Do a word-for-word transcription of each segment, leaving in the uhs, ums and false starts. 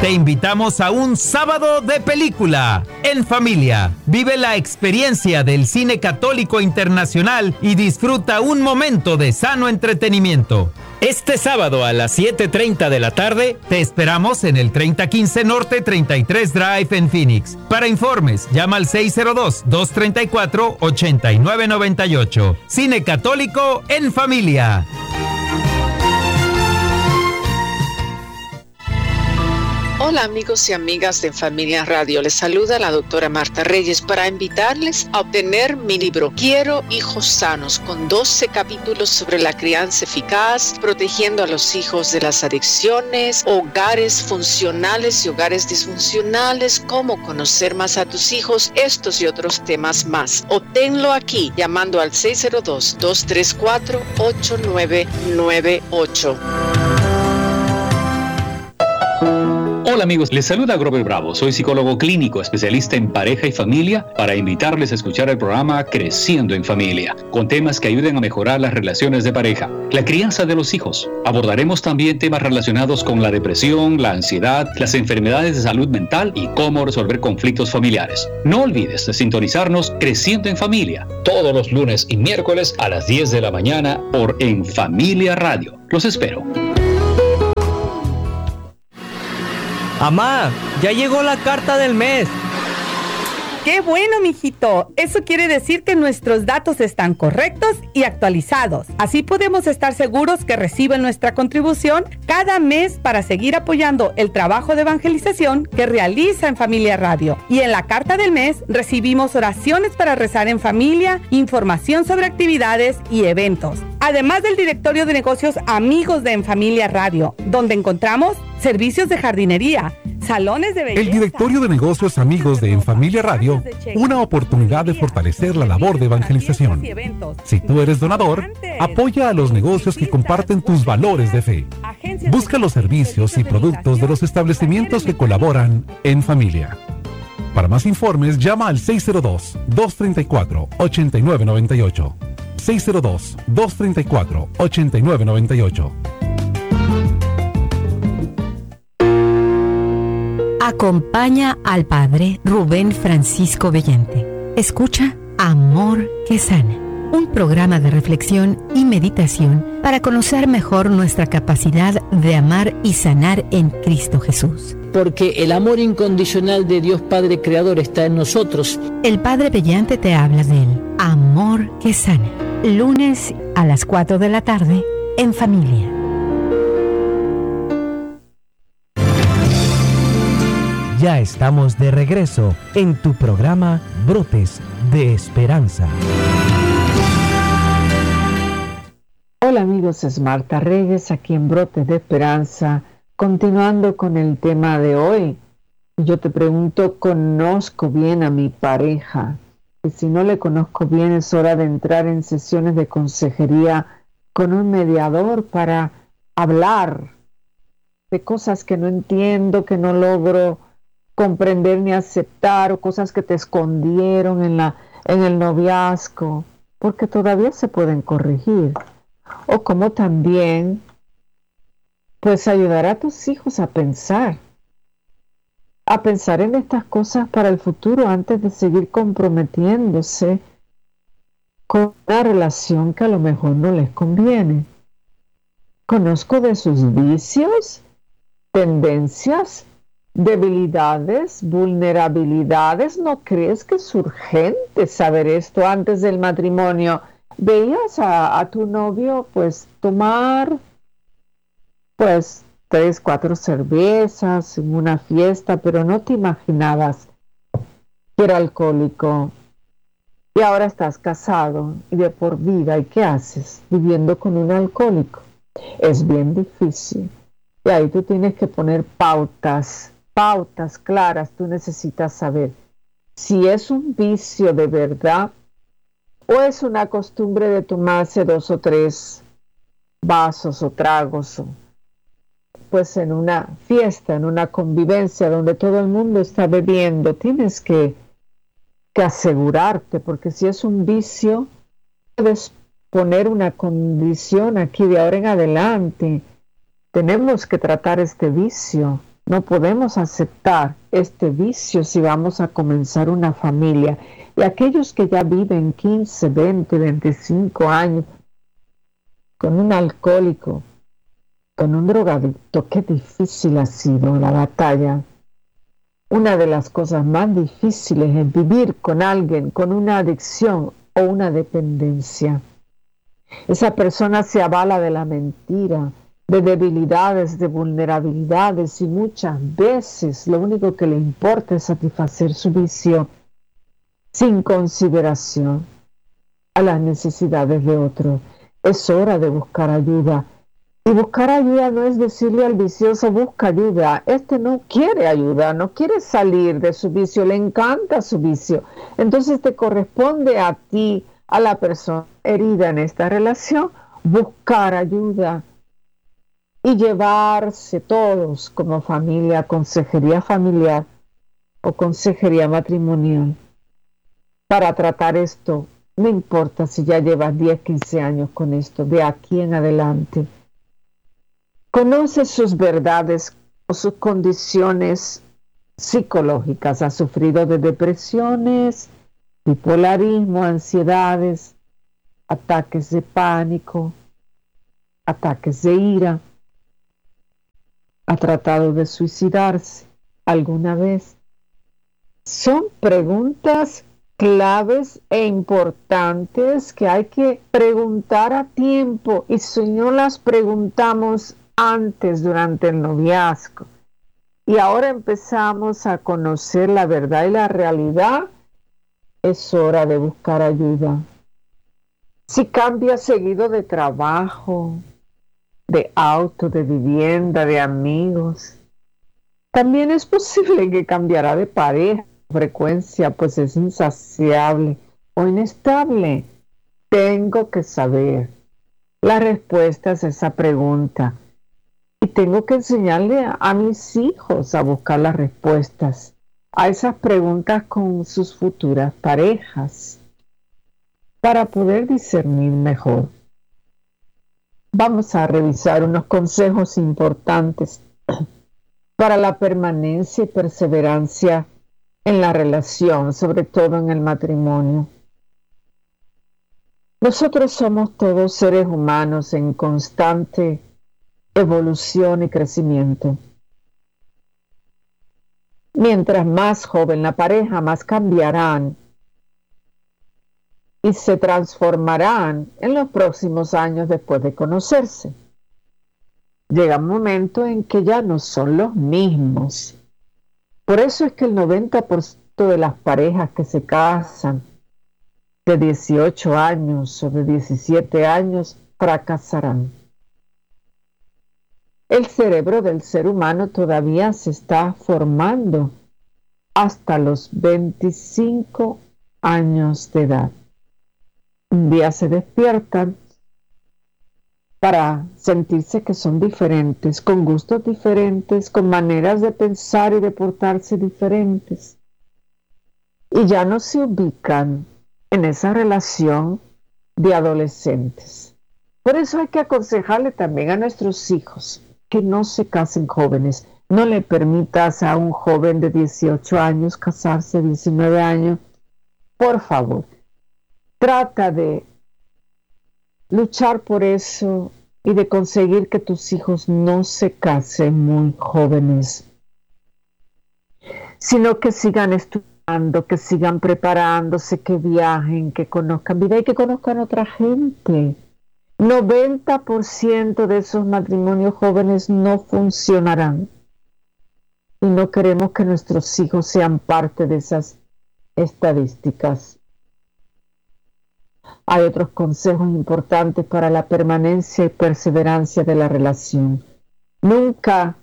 Te invitamos a un sábado de película en familia. Vive la experiencia del cine católico internacional y disfruta un momento de sano entretenimiento. Este sábado a las siete treinta de la tarde te esperamos en el treinta quince Norte treinta y tres Drive en Phoenix. Para informes, llama al seis cero dos, dos tres cuatro, ocho nueve nueve ocho. Cine católico en familia. Hola amigos y amigas de Familia Radio, les saluda la doctora Marta Reyes para invitarles a obtener mi libro Quiero hijos sanos, con doce capítulos sobre la crianza eficaz, protegiendo a los hijos de las adicciones, hogares funcionales y hogares disfuncionales, cómo conocer más a tus hijos, estos y otros temas más. Obténlo aquí llamando al seis cero dos, dos tres cuatro, ocho nueve nueve ocho. Hola amigos, les saluda Grover Bravo, soy psicólogo clínico, especialista en pareja y familia, para invitarles a escuchar el programa Creciendo en Familia, con temas que ayuden a mejorar las relaciones de pareja, la crianza de los hijos. Abordaremos también temas relacionados con la depresión, la ansiedad, las enfermedades de salud mental y cómo resolver conflictos familiares. No olvides de sintonizarnos Creciendo en Familia, todos los lunes y miércoles a las diez de la mañana por En Familia Radio. Los espero. Amá, ya llegó la carta del mes. ¡Qué bueno, mijito! Eso quiere decir que nuestros datos están correctos y actualizados. Así podemos estar seguros que reciben nuestra contribución cada mes para seguir apoyando el trabajo de evangelización que realiza En Familia Radio. Y en la carta del mes recibimos oraciones para rezar en familia, información sobre actividades y eventos. Además del directorio de negocios Amigos de En Familia Radio, donde encontramos servicios de jardinería, salones de belleza. El directorio de negocios Amigos de En Familia Radio, una oportunidad de fortalecer la labor de evangelización. Si tú eres donador, apoya a los negocios que comparten tus valores de fe. Busca los servicios y productos de los establecimientos que colaboran en familia. Para más informes, llama al seis cero dos, dos tres cuatro, ocho nueve nueve ocho. seis cero dos, dos tres cuatro, ocho nueve nueve ocho. Acompaña al Padre Rubén Francisco Bellente. Escucha Amor que Sana, un programa de reflexión y meditación para conocer mejor nuestra capacidad de amar y sanar en Cristo Jesús. Porque el amor incondicional de Dios Padre Creador está en nosotros. El Padre Bellente te habla del Amor que Sana, lunes a las cuatro de la tarde en familia. Ya estamos de regreso en tu programa Brotes de Esperanza. Hola amigos, es Marta Reyes aquí en Brotes de Esperanza, continuando con el tema de hoy. Yo te pregunto, ¿conozco bien a mi pareja? Y si no le conozco bien, es hora de entrar en sesiones de consejería con un mediador para hablar de cosas que no entiendo, que no logro comprender ni aceptar, o cosas que te escondieron en la en el noviazgo, porque todavía se pueden corregir. O como también pues ayudar a tus hijos a pensar a pensar en estas cosas para el futuro antes de seguir comprometiéndose con una relación que a lo mejor no les conviene. Conozco de sus vicios, tendencias, debilidades, vulnerabilidades. ¿No crees que es urgente saber esto antes del matrimonio? Veías a, a tu novio pues tomar pues tres, cuatro cervezas en una fiesta, pero no te imaginabas que era alcohólico. Y ahora estás casado y de por vida. ¿Y qué haces viviendo con un alcohólico? Es bien difícil. Y ahí tú tienes que poner pautas, pautas claras. Tú necesitas saber si es un vicio de verdad o es una costumbre de tomarse dos o tres vasos o tragos, o pues en una fiesta, en una convivencia donde todo el mundo está bebiendo. Tienes que, que asegurarte, porque si es un vicio, puedes poner una condición aquí de ahora en adelante. Tenemos que tratar este vicio No podemos aceptar este vicio si vamos a comenzar una familia. Y aquellos que ya viven quince, veinte, veinticinco años con un alcohólico, con un drogadicto, qué difícil ha sido la batalla. Una de las cosas más difíciles es vivir con alguien con una adicción o una dependencia. Esa persona se avala de la mentira, de debilidades, de vulnerabilidades, y muchas veces lo único que le importa es satisfacer su vicio sin consideración a las necesidades de otros. Es hora de buscar ayuda. Y buscar ayuda no es decirle al vicioso, busca ayuda. Este no quiere ayuda, no quiere salir de su vicio, le encanta su vicio. Entonces te corresponde a ti, a la persona herida en esta relación, buscar ayuda y llevarse todos como familia, consejería familiar o consejería matrimonial para tratar esto. No importa si ya llevas diez, quince años con esto, de aquí en adelante. Conoce sus verdades o sus condiciones psicológicas. Ha sufrido de depresiones, bipolarismo, ansiedades, ataques de pánico, ataques de ira. ¿Ha tratado de suicidarse alguna vez? Son preguntas claves e importantes que hay que preguntar a tiempo, y si no las preguntamos antes durante el noviazgo y ahora empezamos a conocer la verdad y la realidad, es hora de buscar ayuda. Si cambia seguido de trabajo, de auto, de vivienda, de amigos, también es posible que cambiará de pareja. Frecuencia, pues es insaciable o inestable. Tengo que saber las respuestas a esa pregunta y tengo que enseñarle a, a mis hijos a buscar las respuestas a esas preguntas con sus futuras parejas para poder discernir mejor. Vamos a revisar unos consejos importantes para la permanencia y perseverancia en la relación, sobre todo en el matrimonio. Nosotros somos todos seres humanos en constante evolución y crecimiento. Mientras más joven la pareja, más cambiarán y se transformarán en los próximos años después de conocerse. Llega un momento en que ya no son los mismos. Por eso es que el noventa por ciento de las parejas que se casan de dieciocho años o de diecisiete años fracasarán. El cerebro del ser humano todavía se está formando hasta los veinticinco años de edad. Un día se despiertan para sentirse que son diferentes, con gustos diferentes, con maneras de pensar y de portarse diferentes. Y ya no se ubican en esa relación de adolescentes. Por eso hay que aconsejarle también a nuestros hijos que no se casen jóvenes. No le permitas a un joven de dieciocho años casarse, diecinueve años. Por favor, trata de luchar por eso y de conseguir que tus hijos no se casen muy jóvenes, sino que sigan estudiando, que sigan preparándose, que viajen, que conozcan vida y que conozcan otra gente. noventa por ciento de esos matrimonios jóvenes no funcionarán y no queremos que nuestros hijos sean parte de esas estadísticas. Hay otros consejos importantes para la permanencia y perseverancia de la relación. Nunca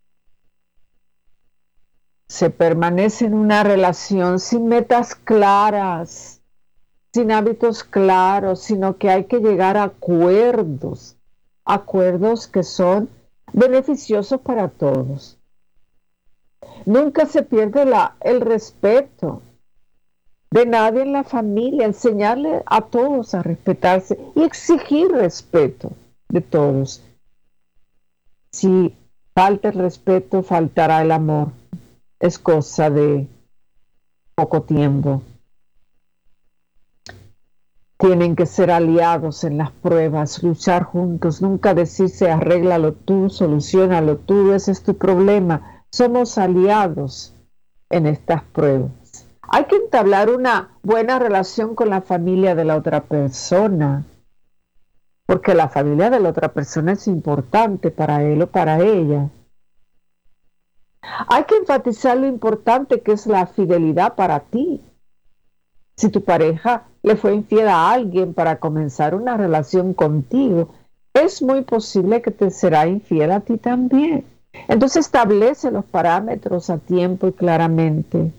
se permanece en una relación sin metas claras, sin hábitos claros, sino que hay que llegar a acuerdos, acuerdos que son beneficiosos para todos. Nunca se pierde la, el respeto de nadie en la familia, enseñarle a todos a respetarse y exigir respeto de todos. Si falta el respeto, faltará el amor. Es cosa de poco tiempo. Tienen que ser aliados en las pruebas, luchar juntos, nunca decirse arréglalo tú, solucionalo tú, ese es tu problema. Somos aliados en estas pruebas. Hay que entablar una buena relación con la familia de la otra persona, porque la familia de la otra persona es importante para él o para ella. Hay que enfatizar lo importante que es la fidelidad para ti. Si tu pareja le fue infiel a alguien para comenzar una relación contigo, es muy posible que te será infiel a ti también. Entonces establece los parámetros a tiempo y claramente.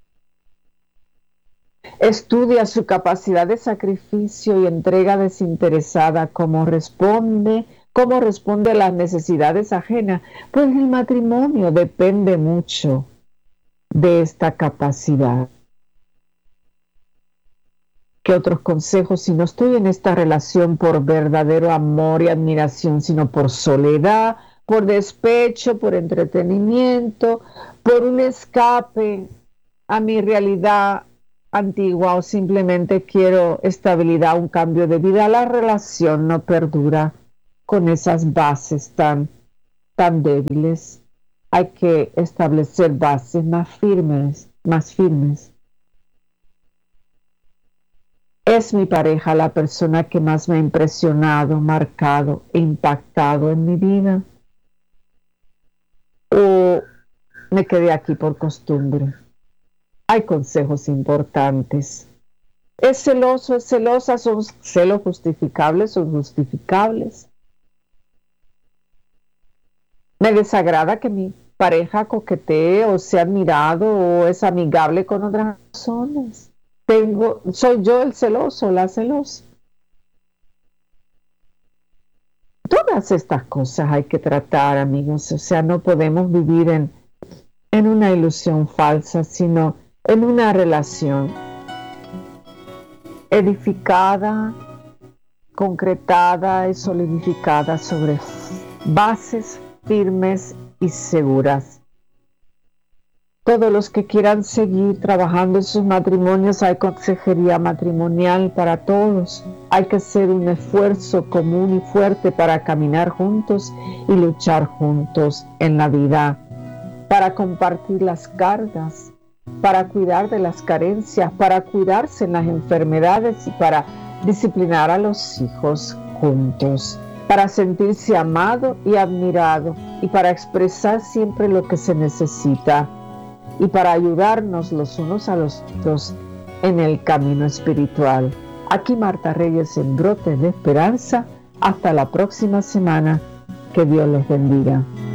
Estudia su capacidad de sacrificio y entrega desinteresada, cómo responde, cómo responde a las necesidades ajenas. Pues el matrimonio depende mucho de esta capacidad. ¿Qué otros consejos? Si no estoy en esta relación por verdadero amor y admiración, sino por soledad, por despecho, por entretenimiento, por un escape a mi realidad antigua o simplemente quiero estabilidad, un cambio de vida, la relación no perdura con esas bases tan, tan débiles. Hay que establecer bases más firmes, más firmes. Es mi pareja la persona que más me ha impresionado, marcado e impactado en mi vida. O me quedé aquí por costumbre. Hay consejos importantes. ¿Es celoso, es celosa? ¿Son celos justificables o injustificables? Me desagrada que mi pareja coquetee o sea admirado o es amigable con otras personas. Tengo, soy yo el celoso, la celosa. Todas estas cosas hay que tratar, amigos. O sea, no podemos vivir en, en una ilusión falsa, sino en una relación edificada, concretada y solidificada sobre bases firmes y seguras. Todos los que quieran seguir trabajando en sus matrimonios, hay consejería matrimonial para todos. Hay que hacer un esfuerzo común y fuerte para caminar juntos y luchar juntos en la vida, para compartir las cargas, para cuidar de las carencias, para cuidarse en las enfermedades y para disciplinar a los hijos juntos, para sentirse amado y admirado y para expresar siempre lo que se necesita y para ayudarnos los unos a los otros en el camino espiritual. Aquí Marta Reyes en Brotes de Esperanza. Hasta la próxima semana. Que Dios les bendiga.